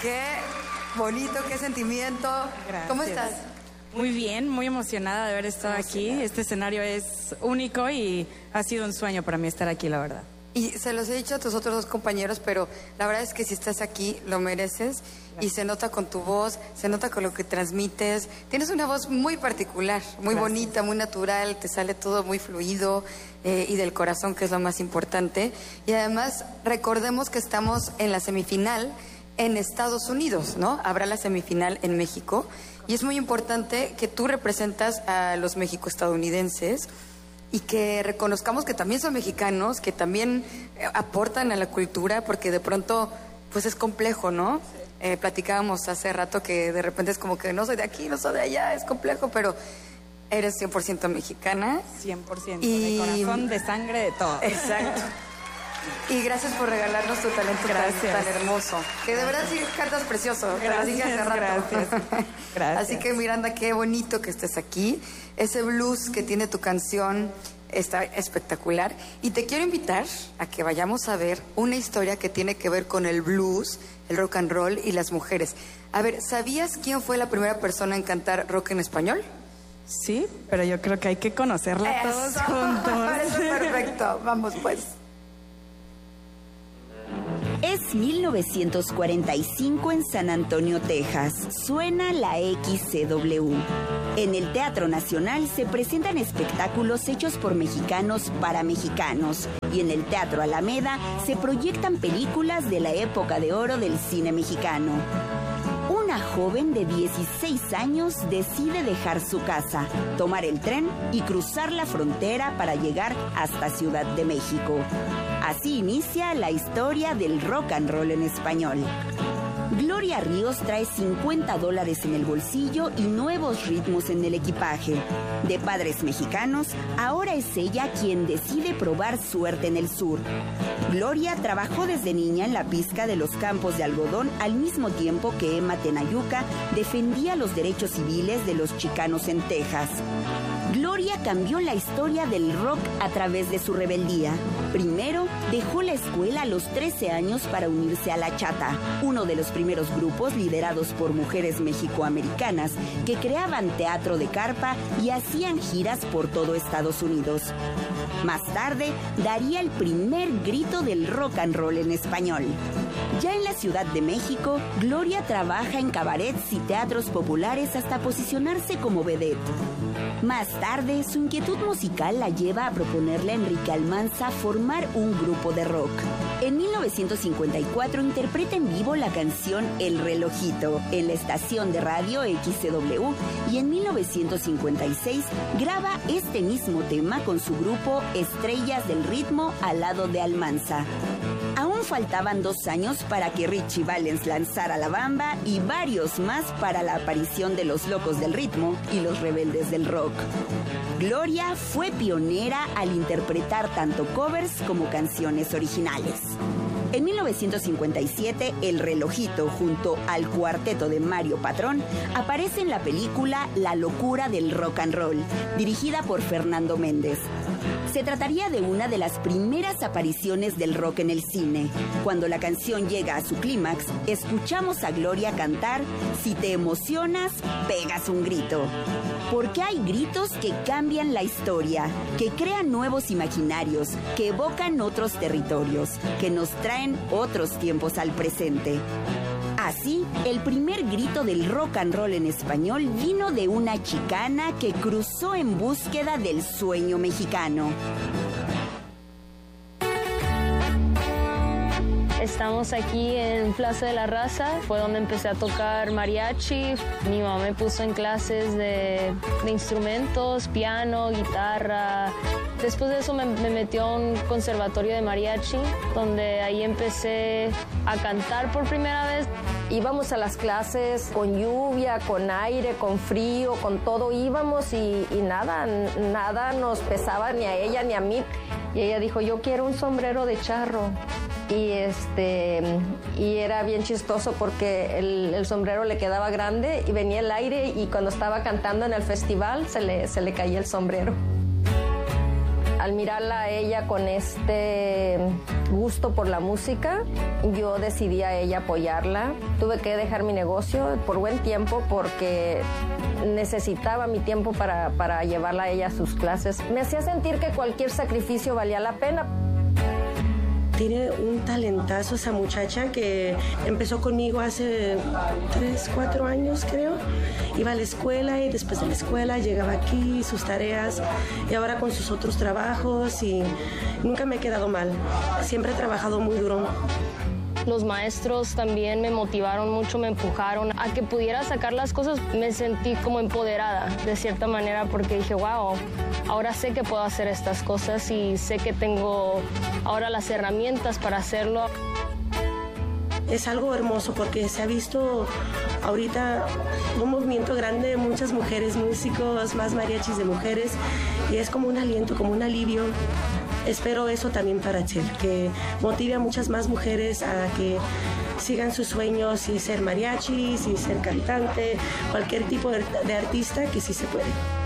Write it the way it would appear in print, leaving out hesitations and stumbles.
Qué bonito, qué sentimiento. Gracias. ¿Cómo estás? Muy bien, muy emocionada de haber estado aquí. Este escenario es único y ha sido un sueño para mí estar aquí, la verdad. Y se los he dicho a tus otros dos compañeros, pero la verdad es que si estás aquí, lo mereces. Y se nota con tu voz, se nota con lo que transmites. Tienes una voz muy particular, muy bonita, muy natural, te sale todo muy fluido y del corazón, que es lo más importante. Y además, recordemos que estamos en la semifinal en Estados Unidos, ¿no? Habrá la semifinal en México. Y es muy importante que tú representas a los mexico-estadounidenses y que reconozcamos que también son mexicanos, que también aportan a la cultura, porque de pronto, pues es complejo, ¿no? Platicábamos hace rato que de repente es como que no soy de aquí, no soy de allá, es complejo, pero eres 100% mexicana. 100%, de corazón, de sangre, de todo. Exacto. Y gracias por regalarnos tu talento tan hermoso. Que de verdad sí cantas precioso. Gracias, te lo dije hace rato. Gracias. Así que Miranda, qué bonito que estés aquí. Ese blues que tiene tu canción está espectacular. Y te quiero invitar a que vayamos a ver una historia que tiene que ver con el blues, el rock and roll y las mujeres. A ver, ¿sabías quién fue la primera persona en cantar rock en español? Sí, pero yo creo que hay que conocerla todos juntos. Eso, perfecto. Vamos pues. Es 1945 en San Antonio, Texas. Suena la XCW. En el Teatro Nacional se presentan espectáculos hechos por mexicanos para mexicanos. Y en el Teatro Alameda se proyectan películas de la época de oro del cine mexicano. Una joven de 16 años decide dejar su casa, tomar el tren y cruzar la frontera para llegar hasta Ciudad de México. Así inicia la historia del rock and roll en español. Gloria Ríos trae $50 en el bolsillo y nuevos ritmos en el equipaje. De padres mexicanos, ahora es ella quien decide probar suerte en el sur. Gloria trabajó desde niña en la pizca de los campos de algodón al mismo tiempo que Emma Tenayuca defendía los derechos civiles de los chicanos en Texas. Gloria cambió la historia del rock a través de su rebeldía. Primero, dejó la escuela a los 13 años para unirse a La Chata, uno de los primeros grupos liderados por mujeres mexicoamericanas que creaban teatro de carpa y hacían giras por todo Estados Unidos. Más tarde, daría el primer grito del rock and roll en español. Ya en la Ciudad de México, Gloria trabaja en cabarets y teatros populares hasta posicionarse como vedette. Más tarde, su inquietud musical la lleva a proponerle a Enrique Almanza formar un grupo de rock. En 1954 interpreta en vivo la canción El Relojito en la estación de radio XCW y en 1956 graba este mismo tema con su grupo Estrellas del Ritmo al lado de Almanza. Aún faltaban 2 años para que Richie Valens lanzara La Bamba y varios más para la aparición de Los Locos del Ritmo y Los Rebeldes del Rock. Gloria fue pionera al interpretar tanto covers como canciones originales. En 1957, El Relojito, junto al cuarteto de Mario Patrón, aparece en la película La Locura del Rock and Roll, dirigida por Fernando Méndez. Se trataría de una de las primeras apariciones del rock en el cine. Cuando la canción llega a su clímax, escuchamos a Gloria cantar Si te emocionas, pegas un grito. Porque hay gritos que cambian la historia, que crean nuevos imaginarios, que evocan otros territorios, que nos traen otros tiempos al presente. Así, el primer grito del rock and roll en español vino de una chicana que cruzó en búsqueda del sueño mexicano. Estamos aquí en Plaza de la Raza, fue donde empecé a tocar mariachi. Mi mamá me puso en clases de instrumentos, piano, guitarra. Después de eso me metió a un conservatorio de mariachi, donde ahí empecé a cantar por primera vez. Íbamos a las clases con lluvia, con aire, con frío, con todo íbamos y nada nos pesaba ni a ella ni a mí. Y ella dijo, yo quiero un sombrero de charro. Y era bien chistoso porque el sombrero le quedaba grande y venía el aire y cuando estaba cantando en el festival se le caía el sombrero. Al mirarla a ella con este gusto por la música, yo decidí a ella apoyarla. Tuve que dejar mi negocio por buen tiempo porque necesitaba mi tiempo para llevarla a ella a sus clases. Me hacía sentir que cualquier sacrificio valía la pena. Tiene un talentazo esa muchacha que empezó conmigo hace 3, 4 años, creo. Iba a la escuela y después de la escuela llegaba aquí, sus tareas, y ahora con sus otros trabajos, y nunca me he quedado mal. Siempre he trabajado muy duro. Los maestros también me motivaron mucho, me empujaron a que pudiera sacar las cosas. Me sentí como empoderada de cierta manera porque dije, wow, ahora sé que puedo hacer estas cosas y sé que tengo ahora las herramientas para hacerlo. Es algo hermoso porque se ha visto ahorita un movimiento grande de muchas mujeres músicos, más mariachis de mujeres, y es como un aliento, como un alivio. Espero eso también para Chel, que motive a muchas más mujeres a que sigan sus sueños y ser mariachis y ser cantante, cualquier tipo de artista, que sí se puede.